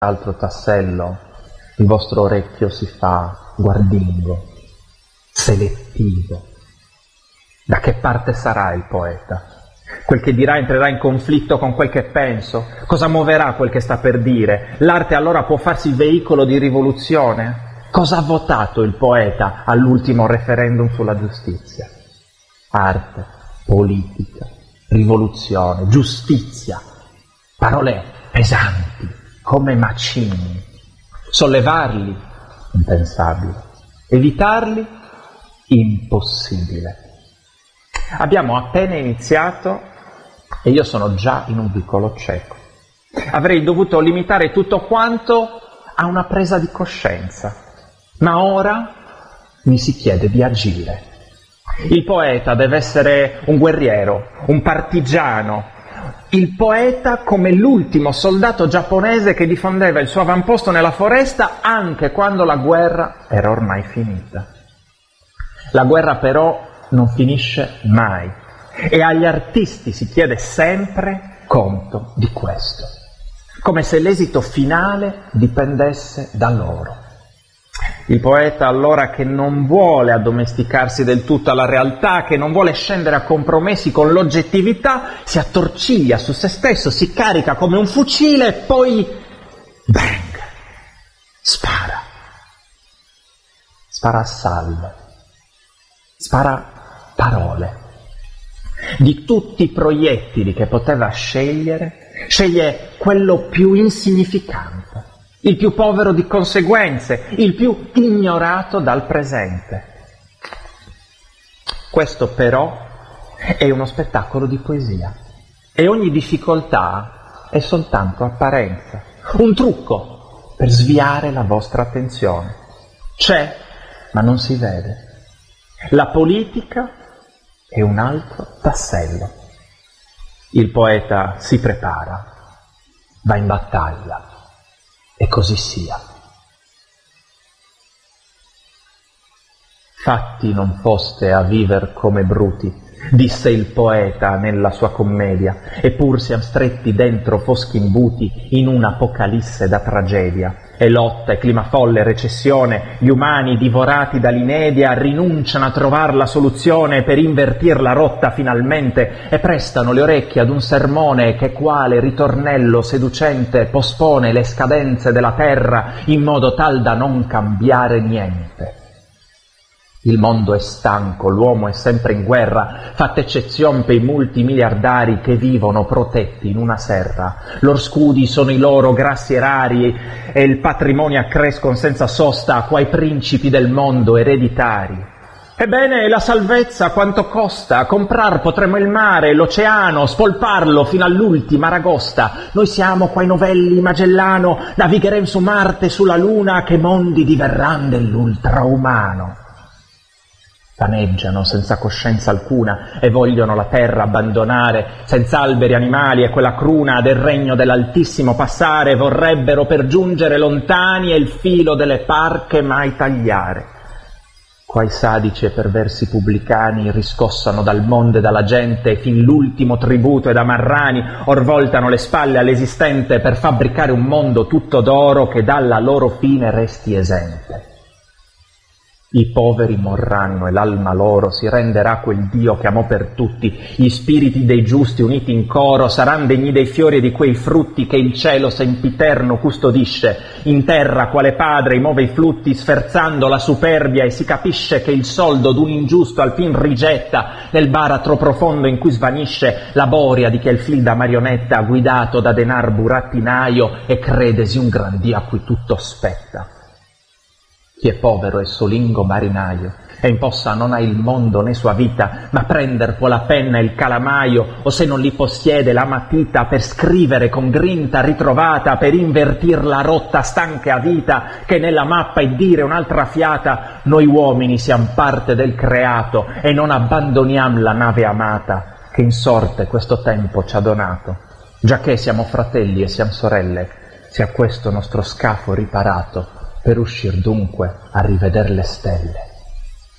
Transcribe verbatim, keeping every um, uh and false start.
altro tassello, il vostro orecchio si fa guardingo, selettivo. Da che parte sarà il poeta? Quel che dirà entrerà in conflitto con quel che penso? Cosa muoverà quel che sta per dire? L'arte allora può farsi veicolo di rivoluzione? Cosa ha votato il poeta all'ultimo referendum sulla giustizia? Arte, politica, rivoluzione, giustizia, parole pesanti come macigni. Sollevarli? Impensabile. Evitarli? Impossibile. Abbiamo appena iniziato e io sono già in un vicolo cieco. Avrei dovuto limitare tutto quanto a una presa di coscienza, ma ora mi si chiede di agire. Il poeta deve essere un guerriero, un partigiano. Il poeta come l'ultimo soldato giapponese che difendeva il suo avamposto nella foresta anche quando la guerra era ormai finita. La guerra però non finisce mai e agli artisti si chiede sempre conto di questo, come se l'esito finale dipendesse da loro. Il poeta allora che non vuole addomesticarsi del tutto alla realtà, che non vuole scendere a compromessi con l'oggettività, si attorciglia su se stesso, si carica come un fucile e poi bang, spara. Spara a salve, spara parole. Di tutti i proiettili che poteva scegliere, sceglie quello più insignificante, il più povero di conseguenze, il più ignorato dal presente. Questo però è uno spettacolo di poesia e ogni difficoltà è soltanto apparenza, un trucco per sviare la vostra attenzione. C'è, ma non si vede. La politica è un altro tassello. Il poeta si prepara, va in battaglia e così sia. Fatti non foste a viver come bruti, disse il poeta nella sua commedia, eppur siam stretti dentro foschi imbuti in un'apocalisse da tragedia. E lotta, e clima folle, recessione, gli umani divorati dall'inedia rinunciano a trovar la soluzione per invertir la rotta finalmente e prestano le orecchie ad un sermone che quale ritornello seducente pospone le scadenze della terra in modo tal da non cambiare niente. Il mondo è stanco, l'uomo è sempre in guerra, fatta eccezione per i multimiliardari che vivono protetti in una serra. Lor scudi sono i loro grassi erari e il patrimonio accrescono senza sosta quai principi del mondo ereditari. Ebbene, la salvezza quanto costa? Comprar potremo il mare, l'oceano, spolparlo fino all'ultima ragosta. Noi siamo quai novelli Magellano, navigheremo su Marte e sulla Luna, che mondi diverran dell'ultraumano. Vaneggiano senza coscienza alcuna e vogliono la terra abbandonare, senza alberi, animali e quella cruna del regno dell'Altissimo passare, vorrebbero per giungere lontani e il filo delle parche mai tagliare. Quai sadici e perversi pubblicani riscossano dal mondo e dalla gente fin l'ultimo tributo ed amarrani, or voltano le spalle all'esistente per fabbricare un mondo tutto d'oro che dalla loro fine resti esente. I poveri morranno e l'alma loro si renderà quel Dio che amò per tutti. Gli spiriti dei giusti uniti in coro saranno degni dei fiori e di quei frutti che il cielo sempiterno custodisce. In terra quale padre muove i flutti sferzando la superbia e si capisce che il soldo d'un ingiusto alfin rigetta nel baratro profondo in cui svanisce la boria di chi è il fil da marionetta guidato da denar burattinaio e credesi un gran Dio a cui tutto spetta. Chi è povero e solingo marinaio, e in possa non ha il mondo né sua vita, ma prender può la penna e il calamaio, o se non li possiede la matita, per scrivere con grinta ritrovata, per invertir la rotta stanca vita, che nella mappa e dire un'altra fiata, noi uomini siam parte del creato, e non abbandoniam la nave amata, che in sorte questo tempo ci ha donato. Giacché siamo fratelli e siam sorelle, sia questo nostro scafo riparato, per uscir dunque a riveder le stelle.